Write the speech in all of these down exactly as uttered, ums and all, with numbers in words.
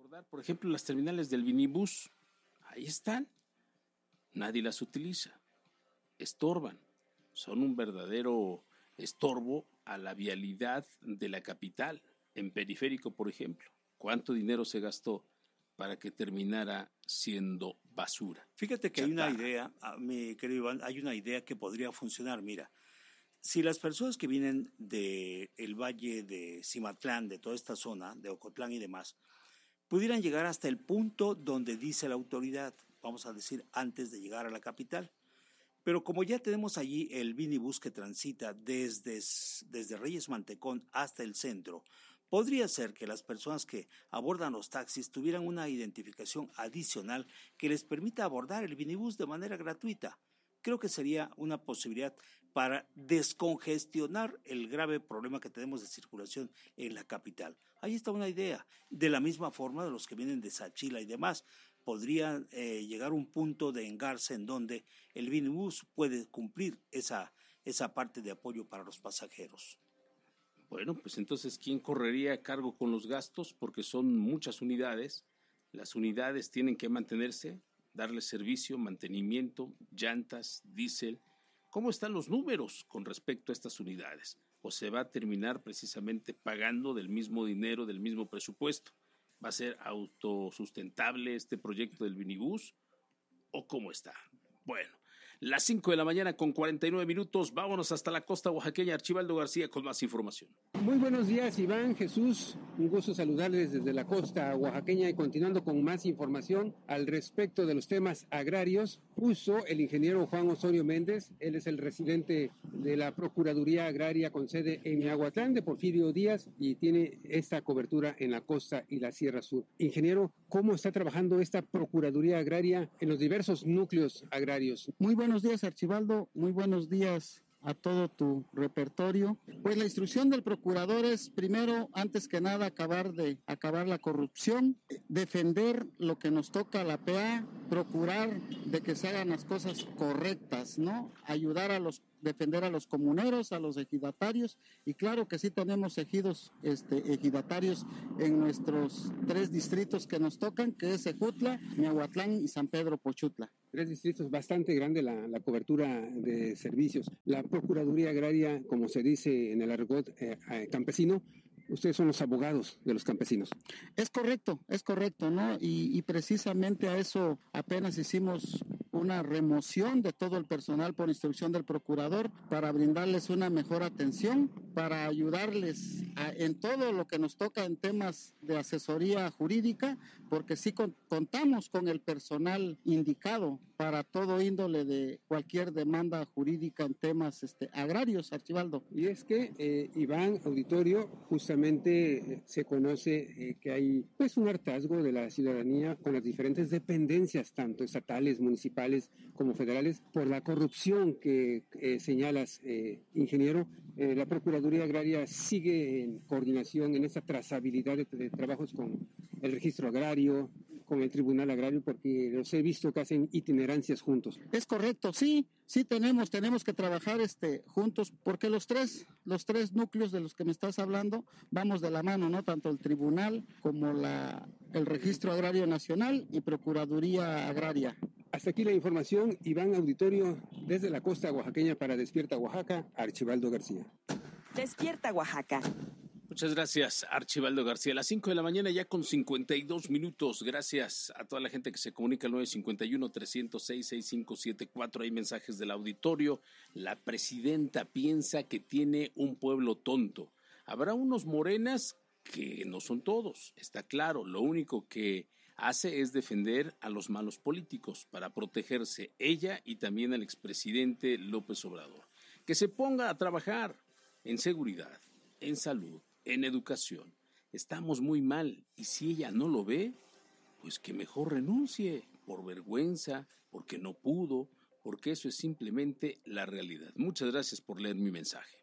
recordar, por ejemplo, las terminales del Vinibus, ahí están, nadie las utiliza, estorban, son un verdadero estorbo a la vialidad de la capital, en Periférico, por ejemplo. ¿Cuánto dinero se gastó para que terminara siendo basura? Fíjate que Chatarra. Hay una idea, mi querido Iván, hay una idea que podría funcionar. Mira, si las personas que vienen del valle de Cimatlán, de toda esta zona, de Ocotlán y demás, pudieran llegar hasta el punto donde dice la autoridad, vamos a decir, antes de llegar a la capital. Pero como ya tenemos allí el Vinibus que transita desde, desde Reyes Mantecón hasta el centro, podría ser que las personas que abordan los taxis tuvieran una identificación adicional que les permita abordar el Vinibus de manera gratuita. Creo que sería una posibilidad para descongestionar el grave problema que tenemos de circulación en la capital. Ahí está una idea. De la misma forma, de los que vienen de Sachila y demás, podría eh, llegar un punto de engarce en donde el Vinibus puede cumplir esa, esa parte de apoyo para los pasajeros. Bueno, pues entonces, ¿quién correría a cargo con los gastos? Porque son muchas unidades. Las unidades tienen que mantenerse, darle servicio, mantenimiento, llantas, diésel. ¿Cómo están los números con respecto a estas unidades? ¿O se va a terminar precisamente pagando del mismo dinero, del mismo presupuesto? ¿Va a ser autosustentable este proyecto del Vinibus? ¿O cómo está? Bueno, las cinco de la mañana con cuarenta y nueve minutos, vámonos hasta la costa oaxaqueña. Archibaldo García con más información. Muy buenos días, Iván, Jesús, un gusto saludarles desde la costa oaxaqueña y continuando con más información al respecto de los temas agrarios. Puso el ingeniero Juan Osorio Méndez, él es el residente de la Procuraduría Agraria con sede en Miahuatlán de Porfirio Díaz y tiene esta cobertura en la costa y la Sierra Sur. Ingeniero, ¿cómo está trabajando esta Procuraduría Agraria en los diversos núcleos agrarios? Muy buenos días, Archibaldo, muy buenos días a todo tu repertorio. Pues la instrucción del procurador es, primero, antes que nada, acabar de acabar la corrupción, defender lo que nos toca a la P A, procurar de que se hagan las cosas correctas, ¿no? Ayudar a los defender a los comuneros, a los ejidatarios, y claro que sí tenemos ejidos, este, ejidatarios en nuestros tres distritos que nos tocan, que es Ejutla, Miahuatlán y San Pedro Pochutla. Tres distritos, bastante grande la, la cobertura de servicios. La Procuraduría Agraria, como se dice en el argot eh, eh, campesino, ustedes son los abogados de los campesinos. Es correcto, es correcto, ¿no? Y, y precisamente a eso apenas hicimos una remoción de todo el personal por instrucción del procurador para brindarles una mejor atención, para ayudarles a, en todo lo que nos toca en temas de asesoría jurídica, porque sí con, contamos con el personal indicado para todo índole de cualquier demanda jurídica en temas este, agrarios, Archibaldo. Y es que, eh, Iván, auditorio, justamente eh, se conoce eh, que hay pues un hartazgo de la ciudadanía con las diferentes dependencias, tanto estatales, municipales como federales, por la corrupción que eh, señalas, eh, ingeniero. Eh, la Procuraduría Agraria sigue en coordinación en esta trazabilidad de, de trabajos con el registro agrario, con el Tribunal Agrario, porque los he visto que hacen itinerancias juntos. Es correcto, sí, sí tenemos, tenemos que trabajar este, juntos, porque los tres, los tres núcleos de los que me estás hablando, vamos de la mano, ¿no? Tanto el Tribunal como la, el Registro Agrario Nacional y Procuraduría Agraria. Hasta aquí la información, Iván, auditorio, desde la costa oaxaqueña para Despierta Oaxaca, Archibaldo García. Despierta Oaxaca. Muchas gracias, Archibaldo García. A las cinco de la mañana ya con cincuenta y dos minutos. Gracias a toda la gente que se comunica al nueve cinco uno, tres cero seis, seis cinco siete cuatro. Hay mensajes del auditorio. La presidenta piensa que tiene un pueblo tonto. Habrá unos morenas que no son todos, está claro. Lo único que hace es defender a los malos políticos para protegerse ella y también al expresidente López Obrador. Que se ponga a trabajar en seguridad, en salud, en educación. Estamos muy mal y si ella no lo ve, pues que mejor renuncie por vergüenza, porque no pudo, porque eso es simplemente la realidad. Muchas gracias por leer mi mensaje.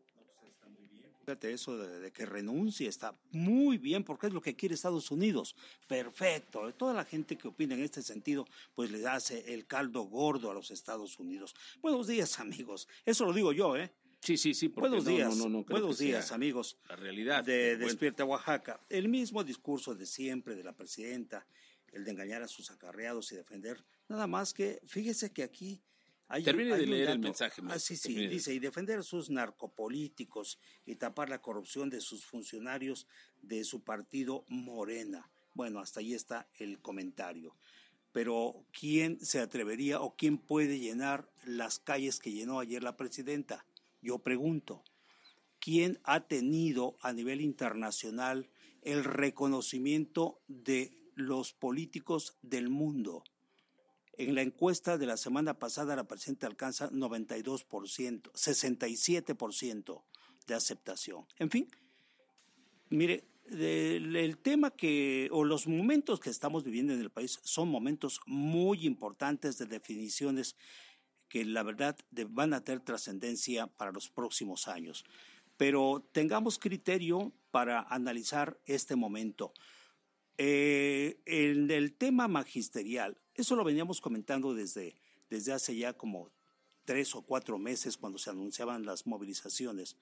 Fíjate, eso de, de que renuncie está muy bien porque es lo que quiere Estados Unidos. Perfecto. Toda la gente que opina en este sentido pues le hace el caldo gordo a los Estados Unidos. Buenos días, amigos. Eso lo digo yo, ¿eh? Sí, sí, sí. Buenos no, días, no, no, no creo buenos que días, sea amigos. La realidad. De bueno. Despierta Oaxaca. El mismo discurso de siempre de la presidenta, el de engañar a sus acarreados y defender. Nada más que, fíjese que aquí hay, Termine hay de un leer dato. el mensaje. Ah, sí, sí, Termine. dice, y defender a sus narcopolíticos y tapar la corrupción de sus funcionarios de su partido Morena. Bueno, hasta ahí está el comentario. Pero ¿quién se atrevería o quién puede llenar las calles que llenó ayer la presidenta? Yo pregunto, ¿quién ha tenido a nivel internacional el reconocimiento de los políticos del mundo? En la encuesta de la semana pasada la presidenta alcanza noventa y dos por ciento, sesenta y siete por ciento de aceptación. En fin, mire, el, el tema que, o los momentos que estamos viviendo en el país son momentos muy importantes de definiciones que la verdad de, van a tener trascendencia para los próximos años. Pero tengamos criterio para analizar este momento. Eh, en el tema magisterial, eso lo veníamos comentando desde, desde hace ya como tres o cuatro meses cuando se anunciaban las movilizaciones.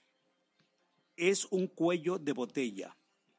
Es un cuello de botella.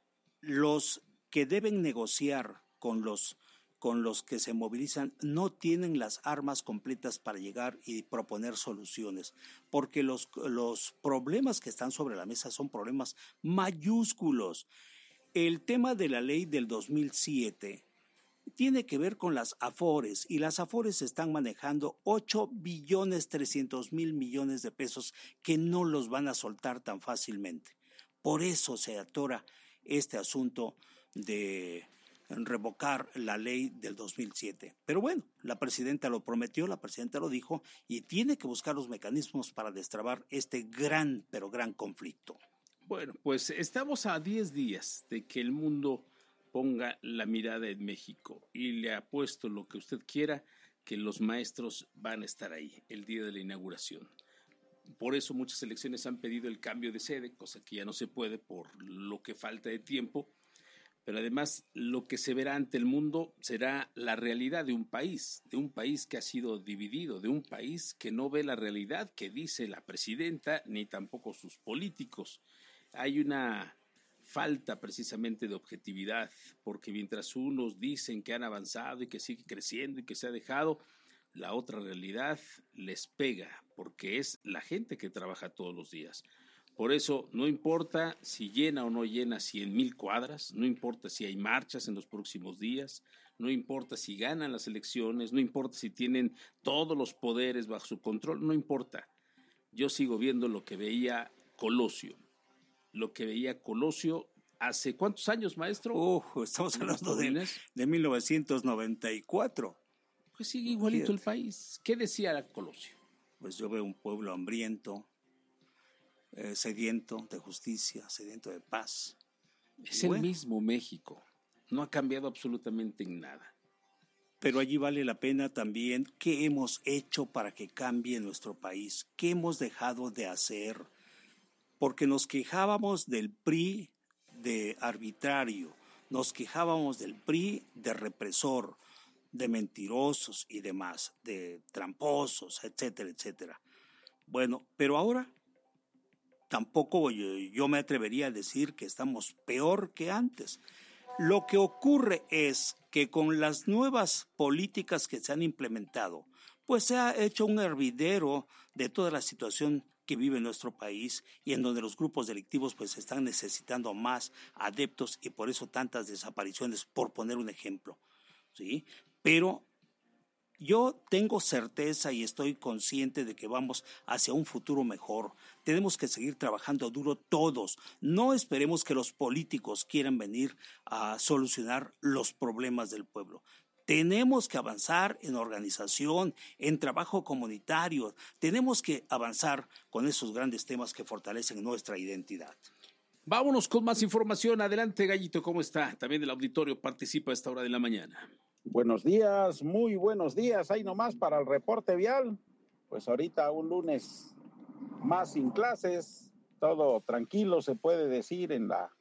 Los que deben negociar con los, con los que se movilizan no tienen las armas completas para llegar y proponer soluciones, porque los, los problemas que están sobre la mesa son problemas mayúsculos. El tema de la ley del dos mil siete tiene que ver con las Afores, y las Afores están manejando ocho billones trescientos mil millones de pesos que no los van a soltar tan fácilmente. Por eso se atora este asunto de revocar la ley del dos mil siete. Pero bueno, la presidenta lo prometió, la presidenta lo dijo, y tiene que buscar los mecanismos para destrabar este gran, pero gran conflicto. Bueno, pues estamos a diez días de que el mundo ponga la mirada en México, y le apuesto lo que usted quiera que los maestros van a estar ahí el día de la inauguración. Por eso muchas elecciones han pedido el cambio de sede, cosa que ya no se puede por lo que falta de tiempo, pero además lo que se verá ante el mundo será la realidad de un país, de un país que ha sido dividido, de un país que no ve la realidad que dice la presidenta ni tampoco sus políticos. Hay una falta precisamente de objetividad, porque mientras unos dicen que han avanzado y que sigue creciendo y que se ha dejado, la otra realidad les pega, porque es la gente que trabaja todos los días. Por eso no importa si llena o no llena cien mil cuadras, no importa si hay marchas en los próximos días, no importa si ganan las elecciones, no importa si tienen todos los poderes bajo su control, no importa. Yo sigo viendo lo que veía Colosio, lo que veía Colosio hace ¿cuántos años, maestro? Uh, estamos hablando de, de mil novecientos noventa y cuatro. Pues sigue igualito Fíjate. El país. ¿Qué decía Colosio? Pues yo veo un pueblo hambriento, eh, sediento de justicia, sediento de paz. Es y el bueno, mismo México, no ha cambiado absolutamente en nada. Pero allí vale la pena también qué hemos hecho para que cambie nuestro país, qué hemos dejado de hacer, porque nos quejábamos del P R I de arbitrario, nos quejábamos del P R I de represor, de mentirosos y demás, de tramposos, etcétera, etcétera. Bueno, pero ahora tampoco yo, yo me atrevería a decir que estamos peor que antes. Lo que ocurre es que con las nuevas políticas que se han implementado, pues se ha hecho un hervidero de toda la situación que vive nuestro país, y en donde los grupos delictivos pues están necesitando más adeptos, y por eso tantas desapariciones, por poner un ejemplo, ¿sí? Pero yo tengo certeza y estoy consciente de que vamos hacia un futuro mejor. Tenemos que seguir trabajando duro todos. No esperemos que los políticos quieran venir a solucionar los problemas del pueblo. Tenemos que avanzar en organización, en trabajo comunitario. Tenemos que avanzar con esos grandes temas que fortalecen nuestra identidad. Vámonos con más información. Adelante, Gallito, ¿cómo está? También el auditorio participa a esta hora de la mañana. Buenos días, muy buenos días. Ahí nomás para el reporte vial. Pues ahorita un lunes más sin clases, todo tranquilo se puede decir en la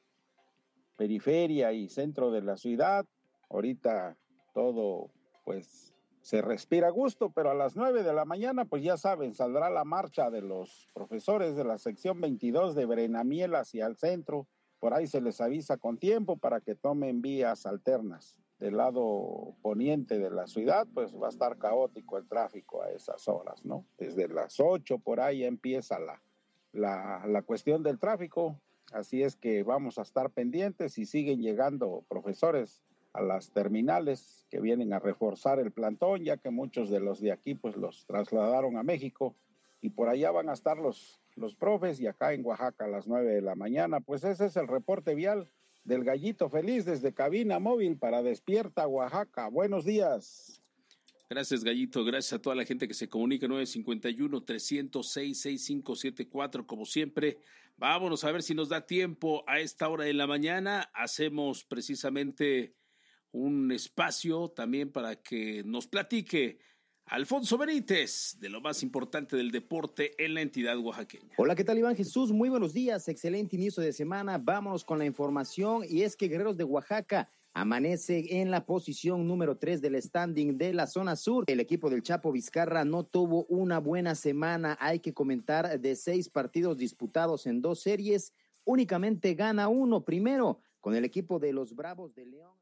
periferia y centro de la ciudad. Ahorita todo pues se respira a gusto, pero a las nueve de la mañana, pues ya saben, saldrá la marcha de los profesores de la sección veintidós de Brenamiel hacia el centro. Por ahí se les avisa con tiempo para que tomen vías alternas. Del lado poniente de la ciudad, pues va a estar caótico el tráfico a esas horas, ¿no? Desde las ocho por ahí empieza la, la, la cuestión del tráfico. Así es que vamos a estar pendientes y siguen llegando profesores a las terminales que vienen a reforzar el plantón, ya que muchos de los de aquí pues los trasladaron a México y por allá van a estar los, los profes y acá en Oaxaca a las nueve de la mañana. Pues ese es el reporte vial del Gallito Feliz desde Cabina Móvil para Despierta Oaxaca. Buenos días. Gracias, Gallito. Gracias a toda la gente que se comunica. Nueve cincuenta y uno, trescientos seis, sesenta y cinco setenta y cuatro. Como siempre, vámonos a ver si nos da tiempo a esta hora de la mañana. Hacemos precisamente un espacio también para que nos platique Alfonso Benítez de lo más importante del deporte en la entidad oaxaqueña. Hola, ¿qué tal, Iván Jesús? Muy buenos días, excelente inicio de semana. Vámonos con la información y es que Guerreros de Oaxaca amanece en la posición número tres del standing de la zona sur. El equipo del Chapo Vizcarra no tuvo una buena semana. Hay que comentar de seis partidos disputados en dos series, únicamente gana uno. Primero, con el equipo de los Bravos de León.